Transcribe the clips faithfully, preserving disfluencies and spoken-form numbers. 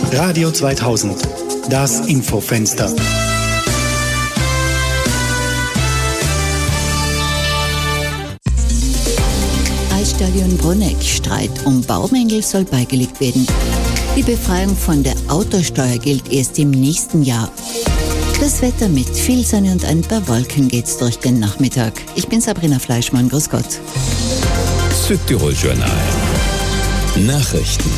Radio zweitausend, das Infofenster. Eisstadion Bruneck, Streit um Baumängel soll beigelegt werden. Die Befreiung von der Autosteuer gilt erst im nächsten Jahr. Das Wetter mit viel Sonne und ein paar Wolken geht's durch den Nachmittag. Ich bin Sabrina Fleischmann, grüß Gott. Südtirol Journal. Nachrichten.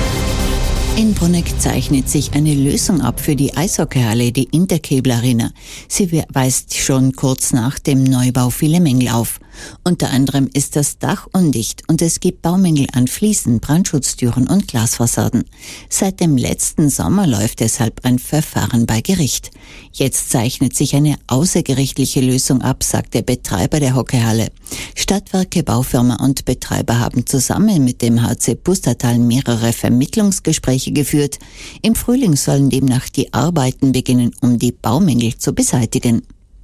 In Bruneck zeichnet sich eine Lösung ab für die Eishockeyhalle, die Intercable Arena. Sie weist schon kurz nach dem Neubau viele Mängel auf. Unter anderem ist das Dach undicht und es gibt Baumängel an Fliesen, Brandschutztüren und Glasfassaden. Seit dem letzten Sommer läuft deshalb ein Verfahren bei Gericht. Jetzt zeichnet sich eine außergerichtliche Lösung ab, sagt der Betreiber der Hockeyhalle. Stadtwerke, Baufirma und Betreiber haben zusammen mit dem H C Pustertal mehrere Vermittlungsgespräche geführt. Im Frühling sollen demnach die Arbeiten beginnen, um die Baumängel zu beseitigen.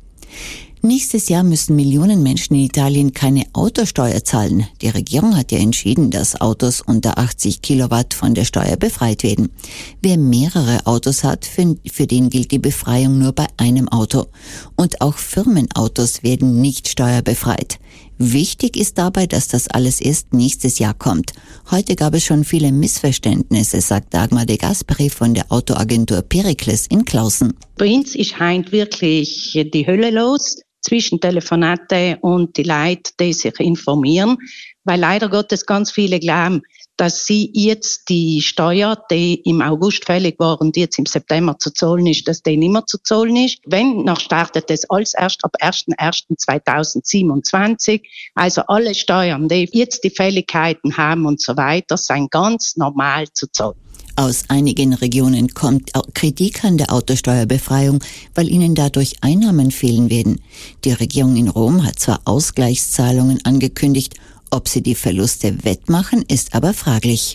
Nächstes Jahr müssen Millionen Menschen in Italien keine Autosteuer zahlen. Die Regierung hat ja entschieden, dass Autos unter achtzig Kilowatt von der Steuer befreit werden. Wer mehrere Autos hat, für, für den gilt die Befreiung nur bei einem Auto. Und auch Firmenautos werden nicht steuerbefreit. Wichtig ist dabei, dass das alles erst nächstes Jahr kommt. Heute gab es schon viele Missverständnisse, sagt Dagmar de Gasperi von der Autoagentur Perikles in Klausen. Bei uns ist heint wirklich die Hölle los zwischen Telefonate und die Leute, die sich informieren, weil leider Gottes ganz viele glauben, dass sie jetzt die Steuer, die im August fällig war und jetzt im September zu zahlen ist, dass die nicht mehr zu zahlen ist. Wenn, dann startet das alles erst ab erster erster zweitausendsiebenundzwanzig. Also alle Steuern, die jetzt die Fälligkeiten haben und so weiter, sind ganz normal zu zahlen. Aus einigen Regionen kommt Kritik an der Autosteuerbefreiung, weil ihnen dadurch Einnahmen fehlen werden. Die Regierung in Rom hat zwar Ausgleichszahlungen angekündigt, ob sie die Verluste wettmachen, ist aber fraglich.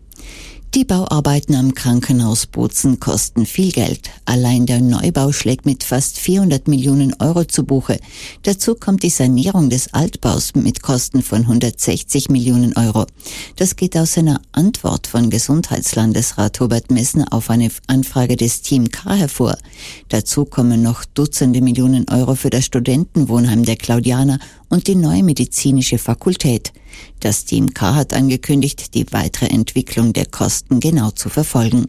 Die Bauarbeiten am Krankenhaus Bozen kosten viel Geld. Allein der Neubau schlägt mit fast vierhundert Millionen Euro zu Buche. Dazu kommt die Sanierung des Altbaus mit Kosten von hundertsechzig Millionen Euro. Das geht aus einer Antwort von Gesundheitslandesrat Hubert Messner auf eine Anfrage des Team K hervor. Dazu kommen noch Dutzende Millionen Euro für das Studentenwohnheim der Claudianer und die neue medizinische Fakultät. Das Team K hat angekündigt, die weitere Entwicklung der Kosten genau zu verfolgen.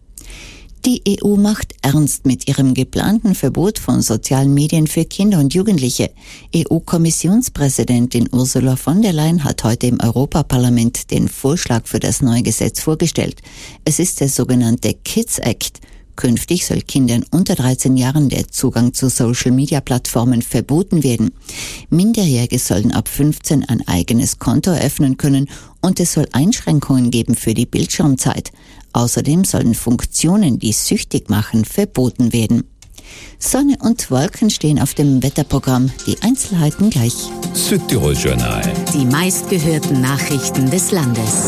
Die E U macht ernst mit ihrem geplanten Verbot von sozialen Medien für Kinder und Jugendliche. E U-Kommissionspräsidentin Ursula von der Leyen hat heute im Europaparlament den Vorschlag für das neue Gesetz vorgestellt. Es ist der sogenannte Kids Act. Künftig soll Kindern unter dreizehn Jahren der Zugang zu Social-Media-Plattformen verboten werden. Minderjährige sollen ab fünfzehn ein eigenes Konto eröffnen können und es soll Einschränkungen geben für die Bildschirmzeit. Außerdem sollen Funktionen, die süchtig machen, verboten werden. Sonne und Wolken stehen auf dem Wetterprogramm. Die Einzelheiten gleich. Südtirol Journal. Die meistgehörten Nachrichten des Landes.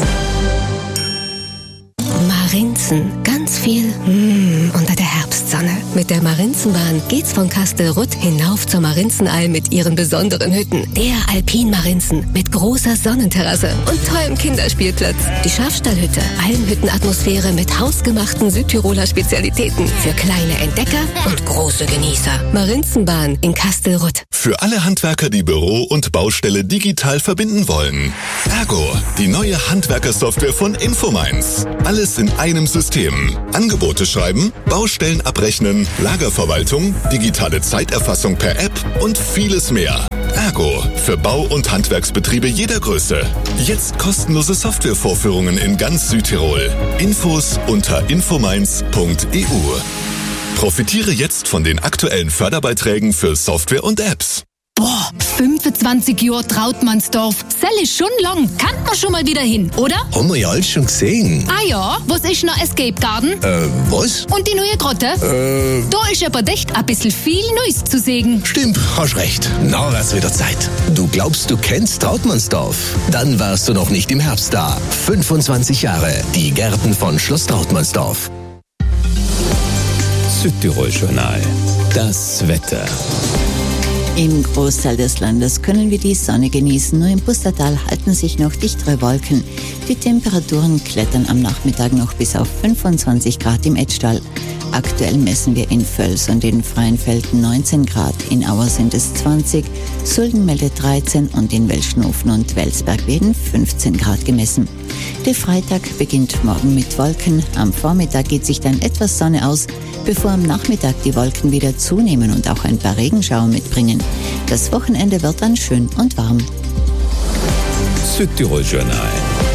Marinzen, ganz viel mm, unter der Herbstsonne. Mit der Marinzenbahn geht's von Kastelrutt hinauf zur Marinzenalm mit ihren besonderen Hütten. Der Alpin Marinzen mit großer Sonnenterrasse und tollem Kinderspielplatz. Die Schafstallhütte, Almhüttenatmosphäre mit hausgemachten Südtiroler Spezialitäten für kleine Entdecker und große Genießer. Marinzenbahn in Kastelrutt. Für alle Handwerker, die Büro und Baustelle digital verbinden wollen. Ergo, die neue Handwerkersoftware von Infomines. Alles in einem System. Angebote schreiben, Baustellen abrechnen, Lagerverwaltung, digitale Zeiterfassung per App und vieles mehr. Ergo, für Bau- und Handwerksbetriebe jeder Größe. Jetzt kostenlose Softwarevorführungen in ganz Südtirol. Infos unter infomines punkt e u. Profitiere jetzt von den aktuellen Förderbeiträgen für Software und Apps. Boah, fünfundzwanzig Jahre Trautmannsdorf. Sell ist schon lang. Kann man schon mal wieder hin, oder? Haben wir ja alles schon gesehen. Ah ja, was ist noch Escape Garden? Äh, was? Und die neue Grotte? Äh... Da ist aber echt ein bisschen viel Neues zu sehen. Stimmt, hast recht. Na, wär's wieder Zeit. Du glaubst, du kennst Trautmannsdorf? Dann warst du noch nicht im Herbst da. fünfundzwanzig Jahre. Die Gärten von Schloss Trautmannsdorf. Südtirol Journal. Das Wetter. Im Großteil des Landes können wir die Sonne genießen, nur im Pustertal halten sich noch dichtere Wolken. Die Temperaturen klettern am Nachmittag noch bis auf fünfundzwanzig Grad im Etschtal. Aktuell messen wir in Völs und in Freienfelden neunzehn Grad, in Auer sind es zwanzig, Sulden meldet dreizehn und in Welschnofen und Welsberg werden fünfzehn Grad gemessen. Der Freitag beginnt morgen mit Wolken, am Vormittag geht sich dann etwas Sonne aus, bevor am Nachmittag die Wolken wieder zunehmen und auch ein paar Regenschauer mitbringen. Das Wochenende wird dann schön und warm. Südtirol Journal.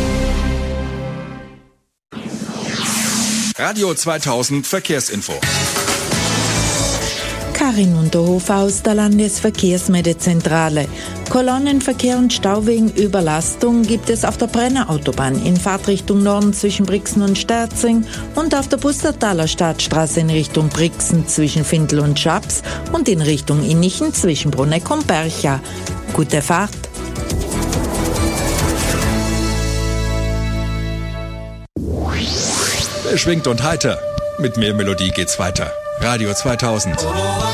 Radio zweitausend Verkehrsinfo. Karin Unterhofer aus der Landesverkehrsmeldezentrale. Kolonnenverkehr und Stau wegen Überlastung gibt es auf der Brenner Autobahn in Fahrtrichtung Norden zwischen Brixen und Sterzing und auf der Pustertaler Stadtstraße in Richtung Brixen zwischen Findel und Schaps und in Richtung Innichen zwischen Bruneck und Bercha. Gute Fahrt! Beschwingt und heiter. Mit mehr Melodie geht's weiter. Radio zweitausend.